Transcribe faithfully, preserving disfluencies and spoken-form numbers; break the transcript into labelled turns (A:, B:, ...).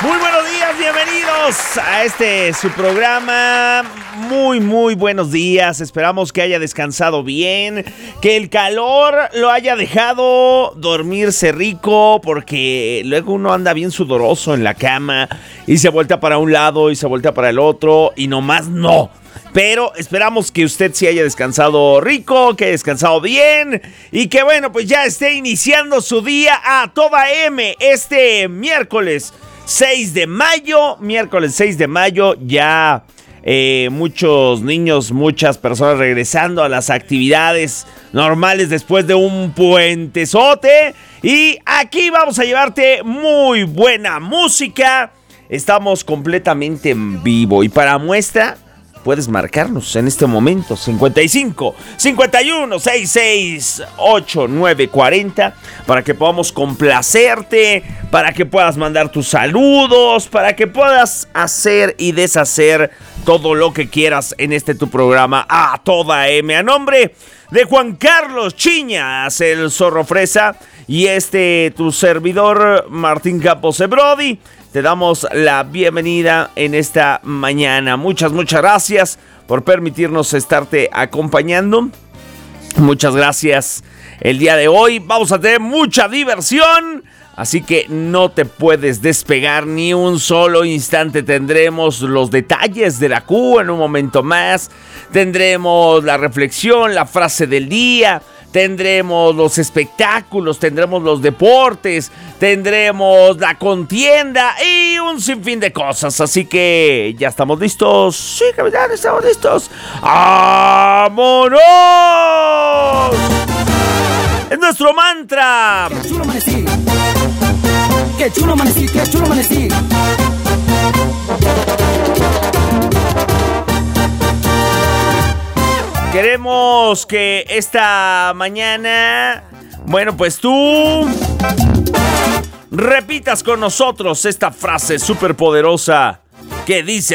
A: Muy buenos días, bienvenidos a este su programa. Muy, muy buenos días. Esperamos que haya descansado bien, que el calor lo haya dejado dormirse rico, porque luego uno anda bien sudoroso en la cama y se voltea para un lado y se voltea para el otro y nomás no. Pero esperamos que usted sí haya descansado rico, que haya descansado bien y que bueno, pues ya esté iniciando su día a toda M este miércoles seis de mayo, miércoles seis de mayo, ya eh, muchos niños, muchas personas regresando a las actividades normales después de un puentezote. Y aquí vamos a llevarte muy buena música. Estamos completamente en vivo y para muestra puedes marcarnos en este momento cincuenta y cinco, cincuenta y uno, sesenta y seis, ochenta y nueve, cuarenta para que podamos complacerte, para que puedas mandar tus saludos, para que puedas hacer y deshacer todo lo que quieras en este tu programa a toda M. A nombre de Juan Carlos Chiñas, el Zorro Fresa, y este tu servidor Martín Campos Brody, te damos la bienvenida en esta mañana. Muchas, muchas gracias por permitirnos estarte acompañando. Muchas gracias. El día de hoy vamos a tener mucha diversión, así que no te puedes despegar ni un solo instante. Tendremos los detalles de la Q en un momento más. Tendremos la reflexión, la frase del día. Tendremos los espectáculos, tendremos los deportes, tendremos la contienda y un sinfín de cosas. Así que ya estamos listos. Sí, capitán, estamos listos. ¡Vámonos! Es nuestro mantra.
B: ¡Qué chulo amanecí! ¡Qué chulo amanecí! ¡Qué chulo amanecí!
A: Queremos que esta mañana, bueno, pues tú repitas con nosotros esta frase súper poderosa que dice